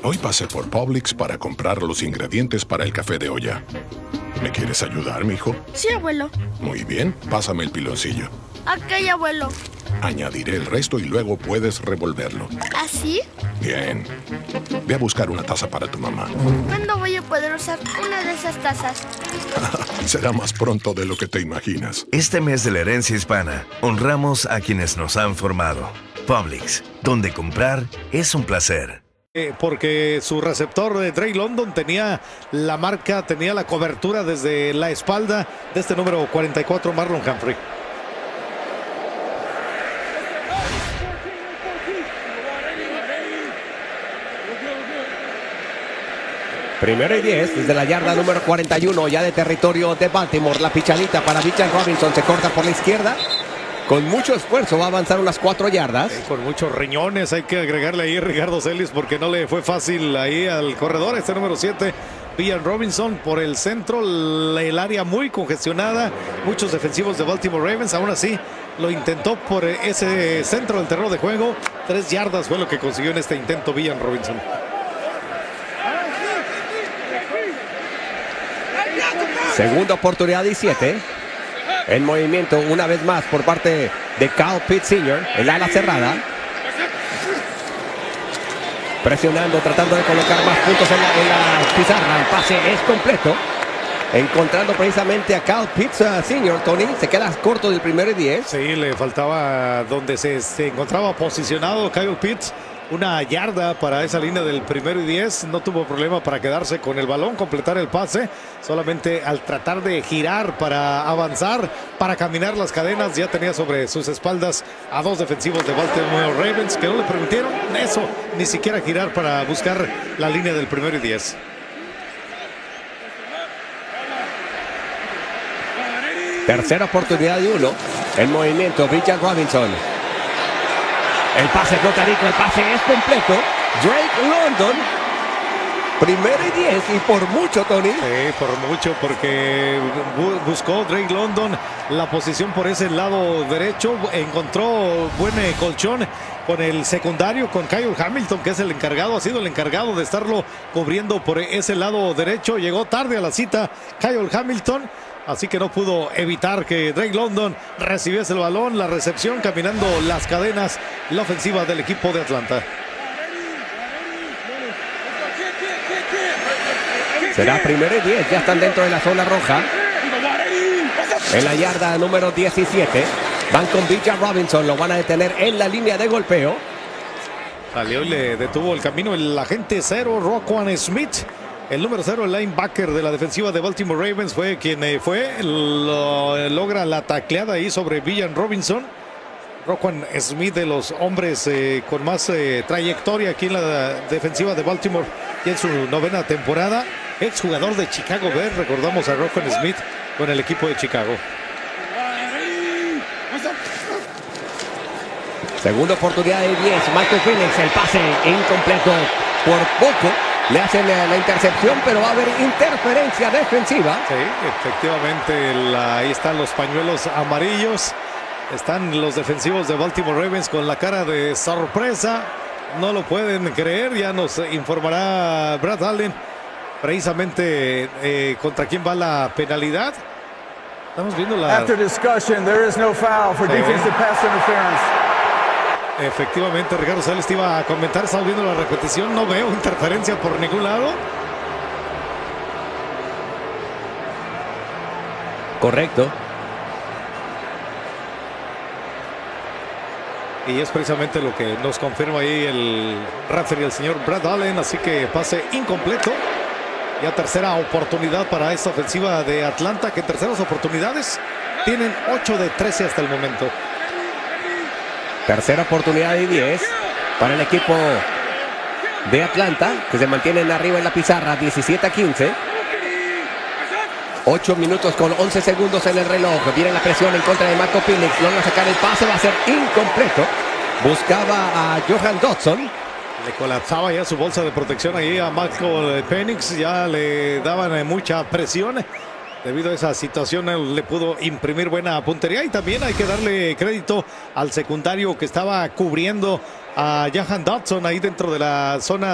Hoy pasé por Publix para comprar los ingredientes para el café de olla. ¿Me quieres ayudar, mijo? Sí, abuelo. Muy bien, pásame el piloncillo. Ok, abuelo. Añadiré el resto y luego puedes revolverlo. ¿Así? Bien. Ve a buscar una taza para tu mamá. ¿Cuándo voy a poder usar una de esas tazas? Será más pronto de lo que te imaginas. Este mes de la herencia hispana, honramos a quienes nos han formado. Publix, donde comprar es un placer. Porque su receptor de Drake London tenía la marca, tenía la cobertura desde la espalda de este número 44, Marlon Humphrey. Primero y 10 desde la yarda número 41, ya de territorio de Baltimore. La pichadita para Bijan Robinson, se corta por la izquierda. Con mucho esfuerzo va a avanzar unas 4 yardas. Con muchos riñones, hay que agregarle ahí a Ricardo Celis porque no le fue fácil ahí al corredor. Este número 7, Bijan Robinson por el centro, el área muy congestionada. Muchos defensivos de Baltimore Ravens, aún así lo intentó por ese centro del terreno de juego. 3 yardas fue lo que consiguió en este intento Bijan Robinson. Segunda oportunidad y 7. En movimiento una vez más por parte de Kyle Pitts Sr. El ala cerrada. Presionando, tratando de colocar más puntos en la pizarra. El pase es completo. Encontrando precisamente a Kyle Pitts Sr. Tony, se queda corto del primero y 10. Sí, le faltaba donde se encontraba posicionado Kyle Pitts. Una yarda para esa línea del primero y 10. No tuvo problema para quedarse con el balón, completar el pase. Solamente al tratar de girar para avanzar, para caminar las cadenas, ya tenía sobre sus espaldas a 2 defensivos de Baltimore Ravens que no le permitieron eso, ni siquiera girar para buscar la línea del primero y 10. Tercera oportunidad y 1. En movimiento, Bijan Robinson. El pase flotarico, el pase es completo. Drake London. Primero y 10 y por mucho, Tony. Sí, por mucho, porque buscó Drake London la posición por ese lado derecho. Encontró buen colchón con el secundario, con Kyle Hamilton, que es el encargado, ha sido el encargado de estarlo cubriendo por ese lado derecho. Llegó tarde a la cita Kyle Hamilton. Así que no pudo evitar que Drake London recibiese el balón, la recepción, caminando las cadenas, la ofensiva del equipo de Atlanta. Será primero y 10, ya están dentro de la zona roja. En la yarda número 17, van con Bijan Robinson, lo van a detener en la línea de golpeo. Salió y le detuvo el camino el agente 0, Roquan Smith. El número 0, el linebacker de la defensiva de Baltimore Ravens, fue quien logra la tacleada ahí sobre Bijan Robinson. Roquan Smith, de los hombres con más trayectoria aquí en la defensiva de Baltimore y en su 9ª temporada. Exjugador de Chicago Bears, recordamos a Roquan Smith con el equipo de Chicago. Segunda oportunidad de 10, Michael Penix, el pase incompleto por poco. Le hacen la intercepción, pero va a haber interferencia defensiva. Sí, efectivamente, ahí están los pañuelos amarillos. Están los defensivos de Baltimore Ravens con la cara de sorpresa. No lo pueden creer, ya nos informará Brad Allen precisamente contra quién va la penalidad. Estamos viendo la... After discussion, there is no foul for defensive pass interference. Efectivamente, Ricardo Sales te iba a comentar, estamos viendo la repetición, no veo interferencia por ningún lado. Correcto. Y es precisamente lo que nos confirma ahí el referee, el señor Brad Allen, así que pase incompleto. Ya tercera oportunidad para esta ofensiva de Atlanta, que en terceras oportunidades tienen 8 de 13 hasta el momento. Tercera oportunidad de 10 para el equipo de Atlanta, que se mantienen arriba en la pizarra, 17-15. 8 minutos con 11 segundos en el reloj. Viene la presión en contra de Michael Penix. Lo van a sacar el pase, va a ser incompleto. Buscaba a Johan Dodson. Le colapsaba ya su bolsa de protección ahí a Michael Penix. Ya le daban mucha presión. Debido a esa situación, él le pudo imprimir buena puntería. Y también hay que darle crédito al secundario que estaba cubriendo a Johan Dodson ahí dentro de la zona